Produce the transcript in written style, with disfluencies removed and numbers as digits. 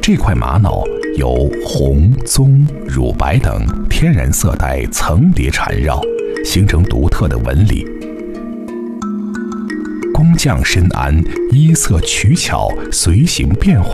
这块玛瑙由红、棕、乳白等天然色带层叠缠绕，形成独特的纹理。工匠深谙衣色取巧、随形变化